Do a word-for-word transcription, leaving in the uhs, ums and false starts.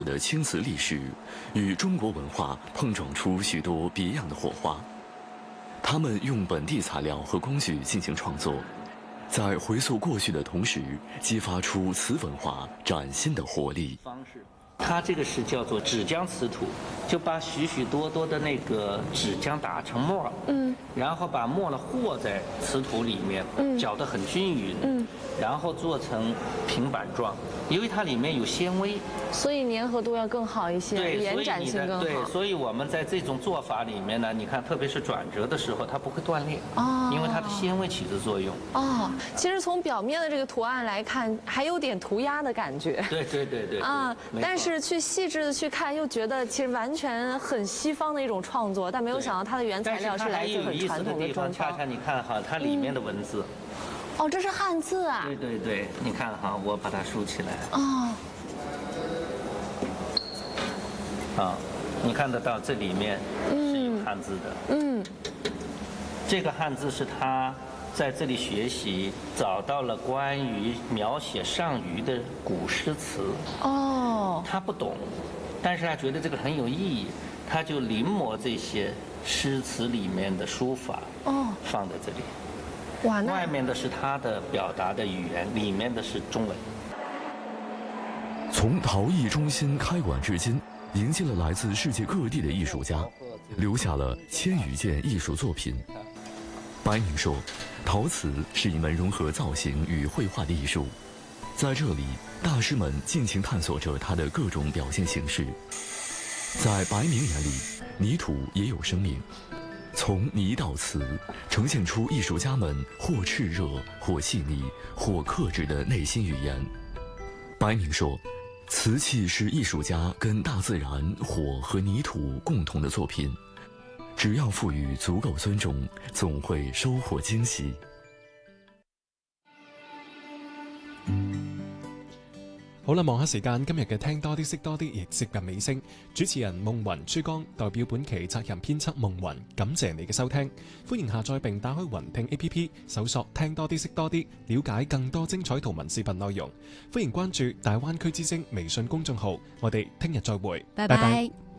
的青瓷历史与中国文化碰撞出许多别样的火花。他们用本地材料和工具进行创作，在回溯过去的同时，激发出瓷文化崭新的活力。 它这个是叫做纸浆瓷土，就把许许多多的那个纸浆打成沫，嗯，然后把沫呢和在瓷土里面，嗯，搅得很均匀，嗯，然后做成平板状。由于它里面有纤维， 所以粘合度要更好一些， 对， 延展性更好。 对，所以我们在这种做法里面呢，你看，特别是转折的时候，它不会断裂，哦，因为它的纤维起着作用。 哦，其实从表面的这个图案来看，还有点涂鸦的感觉。 对对对对。 啊，但是去细致的去看，又觉得其实完全很西方的一种创作，但没有想到它的原材料是来自很传统的中方。 恰恰你看哈，它里面的文字。 哦，这是汉字啊！ 对对对，你看哈，我把它竖起来。 哦。 啊，你看得到这里面是有汉字的。嗯。这个汉字是他在这里学习，找到了关于描写上虞的古诗词。哦。他不懂，但是他觉得这个很有意义，他就临摹这些诗词里面的书法。哦。放在这里。哇，外面的是他的表达的语言，里面的是中文。 从陶艺中心开馆至今，迎接了来自世界各地的艺术家，留下了千余件艺术作品。白明说，陶瓷是一门融合造型与绘画的艺术，在这里，大师们尽情探索着它的各种表现形式。在白明眼里，泥土也有生命。从泥到瓷，呈现出艺术家们或炽热、或细腻、或克制的内心语言。白明说，瓷器是艺术家跟大自然、火和泥土共同的作品，只要赋予足够尊重，总会收获惊喜。 好啦，望下時間，今日嘅聽多啲識多啲亦接近尾聲。主持人夢雲珠江代表本期責任編輯夢雲，感謝你嘅收聽。歡迎下載並打開雲聽 A P P， 搜索聽多啲識多啲，了解更多精彩圖文視頻內容。歡迎關注大灣區之聲微信公眾號，我哋聽日再會， 拜拜。拜拜。